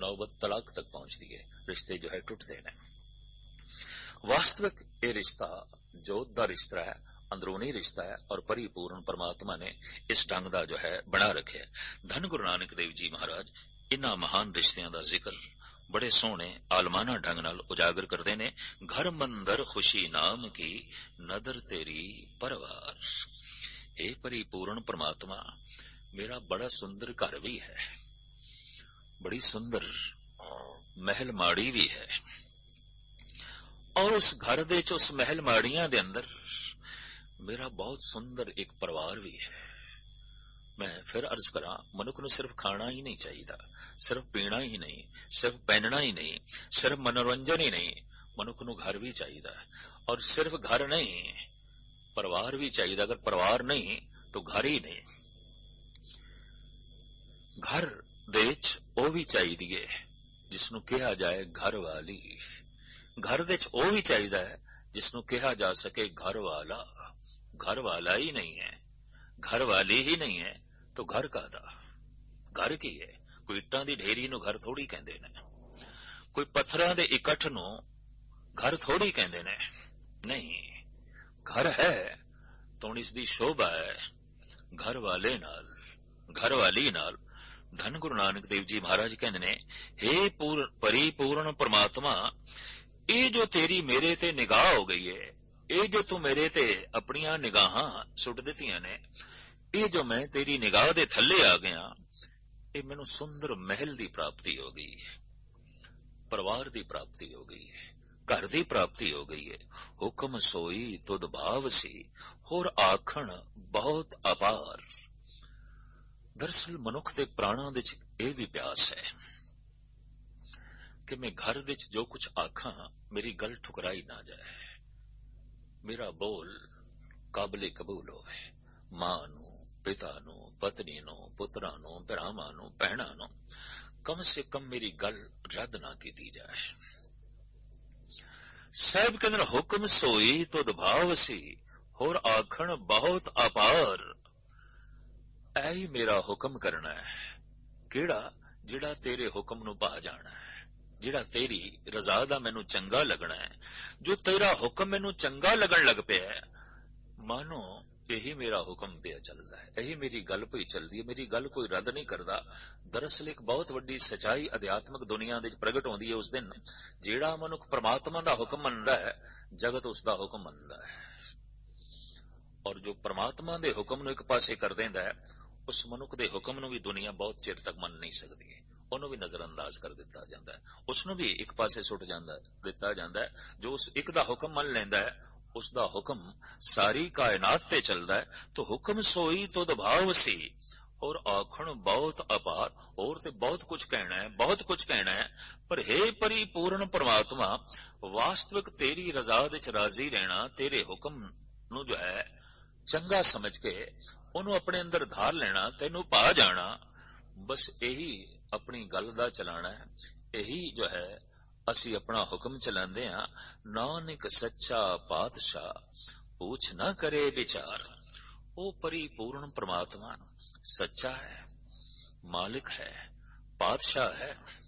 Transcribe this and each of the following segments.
नौबत तलाक तक पहुंचती है, रिश्ते जो है टूटते हैं। वास्तविक ये रिश्ता जोत दा रिश्ता है, अंदरूनी रिश्ता है और परिपूर्ण परमात्मा ने इस ढंग का जो है बना रखे। धन गुरु नानक देव जी महाराज इन्हां महान रिश्तियां दा जिक्र बड़े सोहने आलमाना ढंग नाल उजागर करते ने। घर मंदर खुशी नाम की नदर तेरी परवार। हे परिपूर्ण परमात्मा, मेरा बड़ा सुंदर घर भी है, बड़ी सुंदर महल माड़ी भी है, और उस घर दे च उस महल माड़ियां दे अंदर मेरा बहुत सुंदर एक परिवार भी है। मैं फिर अर्ज करा, मनुख नूं सिर्फ खाना ही नहीं चाहिए, सिर्फ पीना ही नहीं, सिर्फ पहनना ही नहीं, सिर्फ मनोरंजन ही नहीं, मनुख नूं घर भी चाहिए। और सिर्फ घर नहीं, परिवार भी चाहिए। अगर परिवार नहीं तो घर ही नहीं। घर दे च ओ भी चाहिए जिसनों कहा जाए घर वाली। घर दे च ओ भी चाहिए जिसनों कहा जा सके घर वाला। घर वाला ही नहीं है, घर वाली ही नहीं है तो घर कादा? घर की है? कोई इट्टां दी ढेरी नूं घर थोड़ी कहंदे ने, कोई पत्थरां दे इकट्ठ नूं घर थोड़ी कहंदे ने। नहीं, घर है तो हुण इसदी शोभा है घर वाले नाल, घर वाली नाल। धन गुरु नानक देव जी महाराज कहंदे ने, हे परिपूर्ण परमात्मा, ये जो तेरी मेरे ते निगाह हो गई है, ये जो तू मेरे ते अपनियां निगाहां सुट दित्तियां ने, ये जो मैं तेरी निगाह दे थल्ले आ गया, ये मैनू सुंदर महल दी प्राप्ति हो गई है, परिवार दी प्राप्ति हो गई है, घर दी प्राप्ति हो गई है। हुक्म सोई तुद भाव सी, होर आखण बहुत अपार। दरअसल मनुख दे प्राणां दे च ये भी प्यास है कि मैं घर दे च जो कुछ आखां मेरी गल ठुकराई ना जाए, मेरा बोल काबले कबूल होवे। मां नू, पिता नू, पत्नी नू, पुत्रा नू, भरावां नू, भैणां नू कम से कम मेरी गल रद्द ना की जाए। साहब के अंदर हुक्म सोई तुद भाव सी, होर आखण बहुत अपार। ऐ मेरा हुक्म करना है, केड़ा? जिहड़ा तेरे हुक्म नू पा जाना है, जिहड़ा तेरी रजा दा मैनू चंगा लगना है। जो तेरा हुक्म मैनू चंगा लगन लग पिया है, मानो यही मेरा हुक्म पे चलता है, यही मेरी गल पे चलती है, मेरी गल कोई रद्द नहीं करता। दरअसल एक बहुत वड्डी सच्चाई अध्यात्मक दुनिया दे प्रगट होंदी है उस दिन, जेड़ा मनुख परमात्मा दा हुक्म मनदा है, जगत उसदा हुक्म मनदा है। और जो परमात्मा दे हुक्म नू एक पासे कर देंदा है, उस मनुख दे हुक्म नू भी दुनिया बहुत चिर तक मन नहीं सकती है, ਉਹਨੂੰ भी नजरअंदाज कर दिता जाता है, उसनू भी एक पासे सुट दिता जाता है। जो उस एक दा हुक्म मन लेंदा है, उसदा हुक्म सारी कायनात ते चलदा है। तो हुक्म सोई तुद भाव सी, और आखण बहुत अपार। और ते बहुत कुछ कहना है, बहुत कुछ कहना है, पर हे परिपूर्ण परमात्मा, वास्तविक तेरी रजा दे च राजी रहना, तेरे हुक्म नू जो है चंगा समझ के ਉਹਨੂੰ अपने अंदर धार लेना, तेनू पा जाना, बस यही अपनी गल दा चलाना है। यही जो है असी अपना हुक्म चलांदे हां। नानक सच्चा पातशाह पूछ ना करे विचार। वो परिपूर्ण परमात्मा सच्चा है, मालिक है, पातशाह है।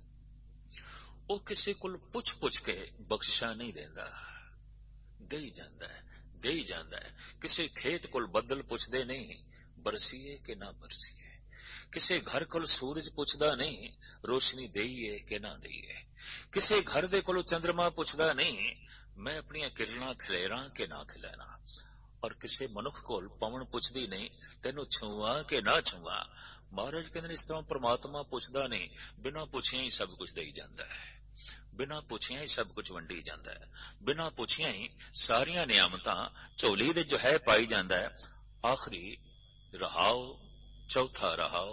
वो किसी को पुछ के बख्शिशा नहीं देंदा, दे ही जांदा है, दे ही जांदा है। किसी खेत को बदल पुछदे नहीं, बरसीए कि ना बरसीए। किसी घर को सूरज पुछदा नहीं, रोशनी देईए कि ना देईए। किसी घर दे कोलों चंद्रमा पुछदा नहीं, मैं अपनी किरणा खिलेरा कि ना खिलेरा। और किसी मनुख को पवन पुछदी नहीं, तेनू छुआ कि ना छुआ। महाराज कहंदे इस तरह परमात्मा पुछदा नहीं, बिना पुछिया ही सब कुछ देई जांदा है, बिना पुछिया ही सब कुछ वंडी जांदा है, बिना पुछिया ही सारियां नियामतां झोली दे जो है पाई जांदा है। आखिरी रहाओ, चौथा रहाओ,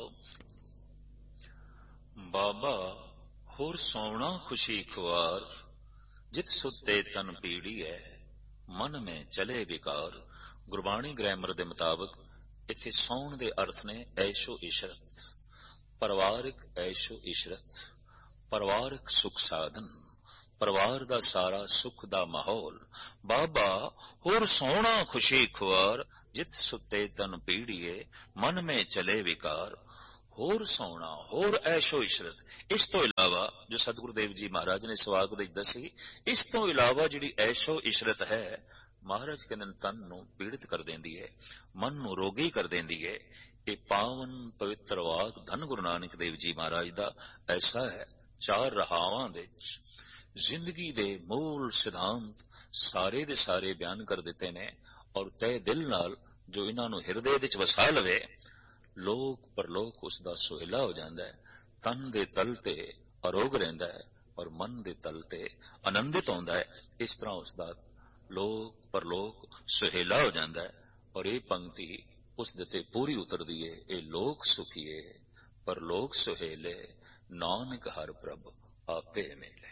बाबा होर सोना खुशी खुआर, जित सुते तन पीड़ी है, मन में चले विकार। गुरबाणी ग्रामर दे मुताबिक इत्थे सौण दे अर्थ ने ऐशो इशरत, परिवारिक ऐशो इशरत, परिवारिक सुख साधन, परिवार दा सारा सुख दा माहौल। बाबा होर सोना खुशी खुआर, जित सुते तन पीड़िए, मन में चले विकार। ਹੋਰ ਸੋਹਣਾ, ਹੋਰ ਐਸ਼ੋ ਇਸ਼ਰਤ। ਇਸ ਤੋਂ ਇਲਾਵਾ ਜੋ ਸਤਿਗੁਰੂ ਦੇਵ ਜੀ ਮਹਾਰਾਜ ਨੇ ਸਵਾਗਤ ਵਿੱਚ ਦੱਸੀ, ਇਸ ਤੋਂ ਇਲਾਵਾ ਜਿਹੜੀ ਐਸ਼ੋ ਇਸ਼ਰਤ ਹੈ, ਮਹਾਰਾਜ ਕਹਿੰਦੇ ਤਨ ਨੂੰ ਪੀੜਿਤ ਕਰ ਦਿੰਦੀ ਹੈ, ਮਨ ਨੂੰ ਰੋਗੀ ਕਰ ਦਿੰਦੀ ਹੈ। ਇਹ ਪਾਵਨ ਪਵਿੱਤਰ ਵਾਕ ਧੰਨ ਗੁਰੂ ਨਾਨਕ ਦੇਵ ਜੀ ਮਹਾਰਾਜ ਦਾ ਐਸਾ ਹੈ, ਚਾਰ ਰਹਾਵਾਂ ਦੇ ਜ਼ਿੰਦਗੀ ਦੇ ਮੂਲ ਸਿਧਾਂਤ ਸਾਰੇ ਦੇ ਸਾਰੇ ਬਿਆਨ ਕਰ ਦਿੱਤੇ ਨੇ। ਔਰ ਤਹਿ ਦਿਲ ਨਾਲ ਜੋ ਇਹਨਾਂ ਨੂੰ ਹਿਰਦੇ ਵਿੱਚ ਵਸਾ ਲਵੇ, ਲੋਕ ਪਰਲੋਕ ਉਸ ਦਾ ਸੁਹੇਲਾ ਹੋ ਜਾਂਦਾ ਹੈ। ਤਨ ਦੇ ਤਲ ਤੇ ਅਰੋਗ ਰਹਿੰਦਾ ਹੈ ਔਰ ਮਨ ਦੇ ਤਲ ਤੇ ਆਨੰਦਿਤ ਹੁੰਦਾ ਹੈ। ਇਸ ਤਰ੍ਹਾਂ ਉਸ ਦਾ ਲੋਕ ਪਰਲੋਕ ਸੁਹੇਲਾ ਹੋ ਜਾਂਦਾ ਹੈ। ਔਰ ਇਹ ਪੰਕਤੀ ਉਸ ਦੇ ਤੇ ਪੂਰੀ ਉਤਰਦੀ ਹੈ, ਇਹ ਲੋਕ ਸੁਖੀਏ ਪਰਲੋਕ ਸੁਹੇਲੇ, ਨਾਨਕ ਹਰ ਪ੍ਰਭ ਆਪੇ ਮਿਲੇ।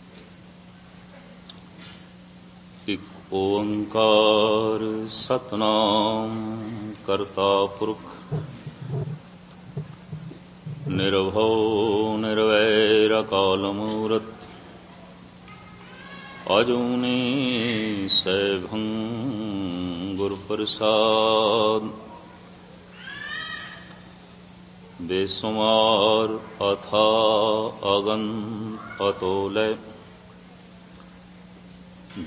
ਇਕ ਓੰਕਾਰ ਸਤਨਾਮ ਕਰਤਾ ਪੁਰਖ ਨਿਰਭਉ ਨਿਰਵੈਰ ਅਕਾਲ ਮੂਰਤ ਅਜੂਨੀ ਸੈਭੰ ਗੁਰ ਪ੍ਰਸਾਦ ਬੇਸੁਮਾਰ ਅਥਾ ਅਗਨ ਅਤੋਲੇ